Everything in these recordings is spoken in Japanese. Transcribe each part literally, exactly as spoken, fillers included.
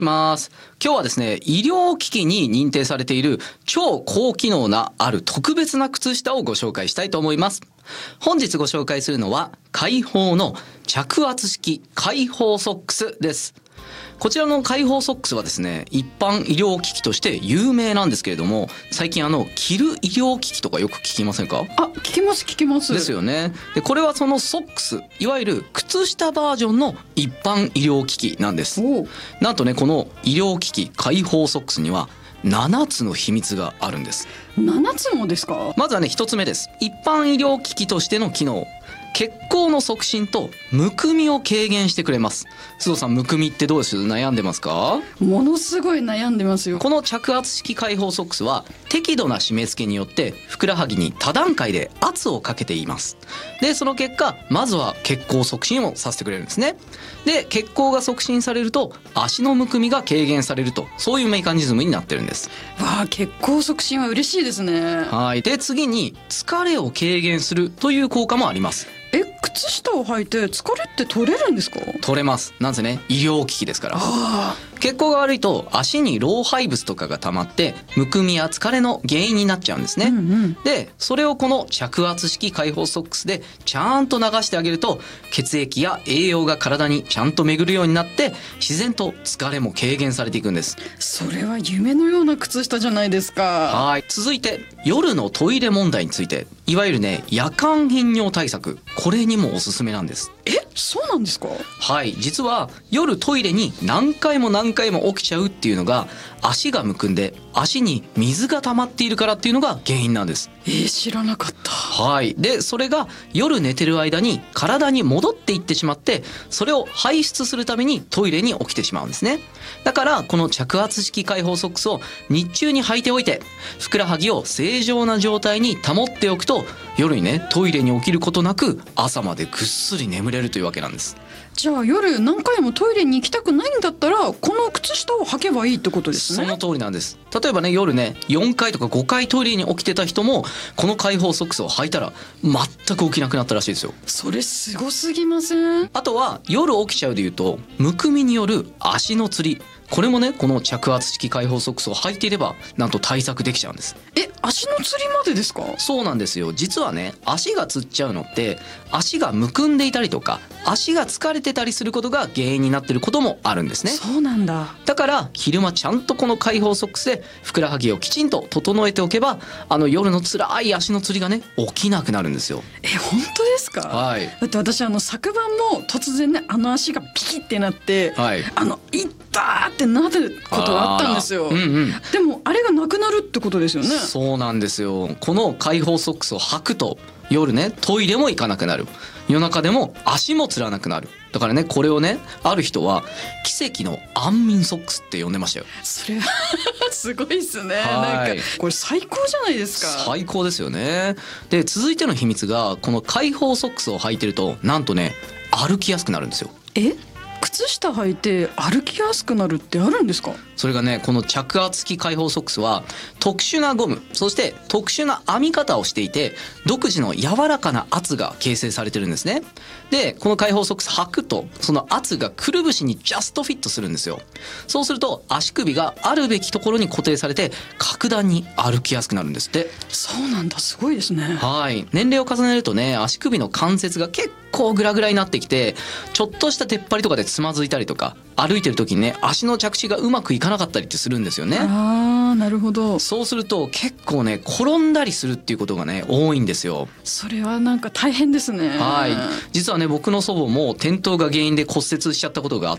ます今日はですね、医療機器に認定されている超高機能なある特別な靴下をご紹介したいと思います。本日ご紹介するのは開放の着圧式開放ソックスです。こちらの開放ソックスはですね、一般医療機器として有名なんですけれども、最近あの着る医療機器とかよく聞きませんか？ あ、聞きます聞きますですよね。でこれはそのソックス、いわゆる靴下バージョンの一般医療機器なんです。なんとね、この医療機器開放ソックスにはななつの秘密があるんです。 ななつもですか？ まずはね、ひとつめです。一般医療機器としての機能、血行の促進とむくみを軽減してくれます。須藤さん、むくみってどうです？悩んでますか？ ものすごい悩んでますよ。 この着圧式開放ソックスは適度な締め付けによってふくらはぎに多段階で圧をかけています。でその結果、まずは血行促進をさせてくれるんですね。で血行が促進されると足のむくみが軽減されると、そういうメカニズムになってるんです。 わあ、血行促進は嬉しいですね。 はい。で次に疲れを軽減するという効果もあります。 え、靴下を履いて疲れって取れるんですか？ 取れます。なんせね、医療機器ですから。 あ血行が悪いと足に老廃物とかが溜まってむくみや疲れの原因になっちゃうんですね、 うんうん、 でそれをこの着圧式開放ソックスでちゃんと流してあげると、血液や栄養が体にちゃんと巡るようになって自然と疲れも軽減されていくんです。 それは夢のような靴下じゃないですか。 はい。続いて夜のトイレ問題について、いわゆるね、夜間頻尿対策、これにもおすすめなんです。 え、そうなんですか？ はい。実は夜トイレに何回も何回も起きちゃうっていうのが、足がむくんで足に水が溜まっているからっていうのが原因なんです。 えー、知らなかった。 はい。でそれが夜寝てる間に体に戻っていってしまって、それを排出するためにトイレに起きてしまうんですね。だからこの着圧式開放ソックスを日中に履いておいて、ふくらはぎを正常な状態に保っておくと、夜にね、トイレに起きることなく朝までぐっすり眠れるというわけなんです。 じゃあ夜何回もトイレに行きたくないんだったら、この靴下を履けばいいってことですね。 その通りなんです。例えばね、夜ねよんかいとかごかいトイレに起きてた人もこの開放ソックスを履いたら全く起きなくなったらしいですよ。 それすごすぎません？ あとは夜起きちゃうでいうと、むくみによる足のつり、これもね、この着圧式開放ソックスを履いていればなんと対策できちゃうんです。 え、足のつりまでですか？ そうなんですよ。実はね、足がつっちゃうのって足がむくんでいたりとか足が疲れてたりすることが原因になっていることもあるんですね。 そうなんだ。 だから昼間ちゃんとこの開放ソックスでふくらはぎをきちんと整えておけば、あの夜の辛い足のつりがね、起きなくなるんですよ。 え、本当ですか？ はい。 だって私あの昨晩も突然ね、あの足がピキってなって、 はい、 あのいったーってなることがあったんですよ、 うんうん、 でもあれがなくなるってことですよね。 そうなんですよ。この開放ソックスを履くと夜ね、トイレも行かなくなる、夜中でも足もつらなくなる。だからね、これをね、ある人は奇跡の安眠ソックスって呼んでましたよ。 それはすごいっすね。なんかこれ最高じゃないですか。 最高ですよね。で続いての秘密が、この開放ソックスを履いてるとなんとね、歩きやすくなるんですよ。 え、靴下履いて歩きやすくなるってあるんですか？ それがね、この着圧式開放ソックスは特殊なゴム、そして特殊な編み方をしていて、独自の柔らかな圧が形成されてるんですね。でこの開放ソックス履くと、その圧がくるぶしにジャストフィットするんですよ。そうすると足首があるべきところに固定されて格段に歩きやすくなるんですって。 そうなんだ、すごいですね。 はい。年齢を重ねるとね、足首の関節が結構グラグラになってきて、ちょっとした出っ張りとかでつまずいたりとか、歩いてる時にね、足の着地がうまくいかなかったりってするんですよね。 あー、なるほど。 そうすると結構ね、転んだりするっていうことがね、多いんですよ。 それはなんか大変ですね。 はい。実はね、僕の祖母も転倒が原因で骨折しちゃったことがあって、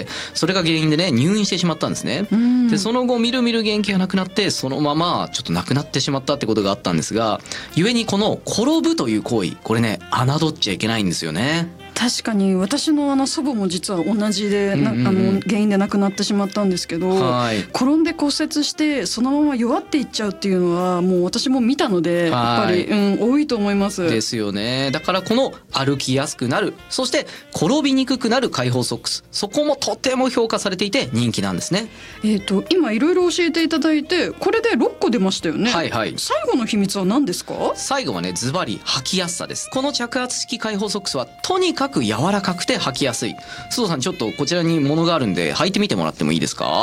それが原因でね、入院してしまったんですね。でその後みるみる元気がなくなって、そのままちょっと亡くなってしまったってことがあったんですが、故にこの転ぶという行為、これね、侮っちゃいけないんですよね。 確かに私のあの祖母も実は同じで、なあの原因で亡くなってしまったんですけど、はい、転んで骨折してそのまま弱っていっちゃうっていうのはもう私も見たので、やっぱり、うん、多いと思います。 ですよね。だからこの歩きやすくなる、そして転びにくくなる開放ソックス、そこもとても評価されていて人気なんですね。 えーと、今いろいろ教えていただいて、これでろっこ出ましたよね。 はいはい。 最後の秘密は何ですか？ 最後はね、ズバリ履きやすさです。この着圧式開放ソックスはとにかくかく柔らかくて履きやすい。須藤さんちょっとこちらに物があるんで履いてみてもらってもいいですか？